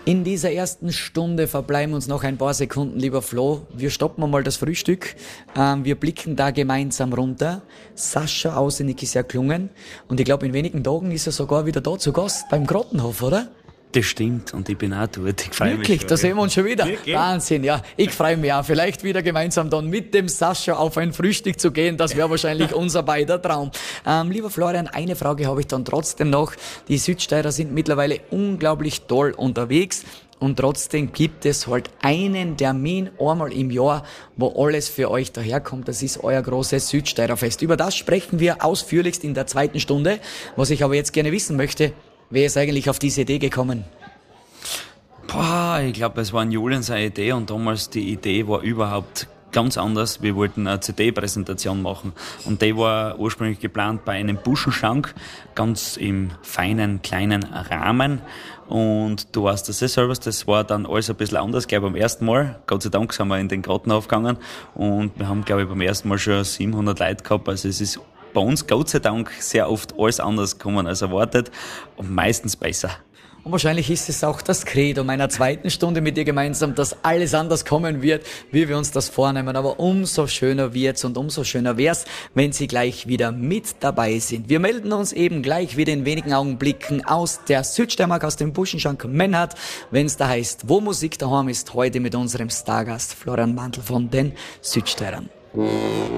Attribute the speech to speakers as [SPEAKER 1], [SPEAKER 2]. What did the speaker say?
[SPEAKER 1] In dieser ersten Stunde verbleiben uns noch ein paar Sekunden, lieber Flo. Wir stoppen mal das Frühstück. Wir blicken da gemeinsam runter. Sascha Ausenig ist ja gelungen. Und ich glaube, in wenigen Tagen ist er sogar wieder da zu Gast beim Grottenhof, oder?
[SPEAKER 2] Das stimmt, und ich bin auch dort. Ich freue mich.
[SPEAKER 1] Wirklich, da sehen wir uns schon wieder.
[SPEAKER 2] Wirklich?
[SPEAKER 1] Wahnsinn, ja. Ich freue mich auch, vielleicht wieder gemeinsam dann mit dem Sascha auf ein Frühstück zu gehen. Das wäre wahrscheinlich unser beider Traum. Lieber Florian, eine Frage habe ich dann trotzdem noch. Die Südsteirer sind mittlerweile unglaublich toll unterwegs. Und trotzdem gibt es halt einen Termin einmal im Jahr, wo alles für euch daherkommt. Das ist euer großes Südsteirerfest. Über das sprechen wir ausführlichst in der zweiten Stunde. Was ich aber jetzt gerne wissen möchte, wer ist eigentlich auf diese Idee gekommen?
[SPEAKER 2] Ich glaube, es war ein Julian seine Idee, und damals die Idee war überhaupt ganz anders. Wir wollten eine CD-Präsentation machen, und die war ursprünglich geplant bei einem Buschenschank, ganz im feinen, kleinen Rahmen. Und du weißt das selber, das war dann alles ein bisschen anders, glaube ich, beim ersten Mal. Gott sei Dank sind wir in den Grottenhof gegangen, und wir haben, glaube ich, beim ersten Mal schon 700 Leute gehabt. Also es ist bei uns, Gott sei Dank, sehr oft alles anders gekommen als erwartet, und meistens besser.
[SPEAKER 1] Und wahrscheinlich ist es auch das Credo meiner zweiten Stunde mit dir gemeinsam, dass alles anders kommen wird, wie wir uns das vornehmen. Aber umso schöner wird's und umso schöner wär's, wenn Sie gleich wieder mit dabei sind. Wir melden uns eben gleich wieder in wenigen Augenblicken aus der Südsteiermark, aus dem Buschenschank Mennhardt, wenn's da heißt, wo Musik daheim ist, heute mit unserem Stargast Florian Mandl von den Südsteirern.